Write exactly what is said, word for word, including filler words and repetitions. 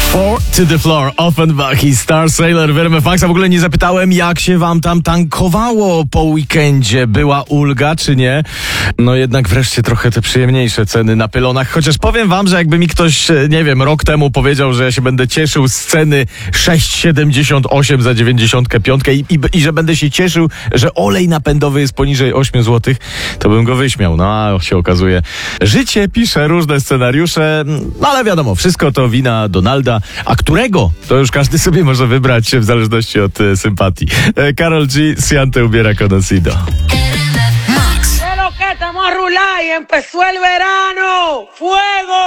Four to the floor, Offenbach i Star Sailor w R M F Max. A w ogóle nie zapytałem, jak się wam tam tankowało po weekendzie. Była ulga, czy nie? No jednak wreszcie trochę te przyjemniejsze ceny na pylonach. Chociaż powiem wam, że jakby mi ktoś, nie wiem, rok temu powiedział, że ja się będę cieszył z ceny sześć siedemdziesiąt osiem za dziewięćdziesiąt pięć i, i, i że będę się cieszył, że olej napędowy jest poniżej osiem złotych, to bym go wyśmiał. No a się okazuje, życie pisze różne scenariusze, no ale wiadomo, wszystko to wina Donalda, a którego? To już każdy sobie może wybrać w zależności od e, sympatii. E, Karol G. Siante ubiera conocido. Estamos a rular y empezó el verano. ¡Fuego!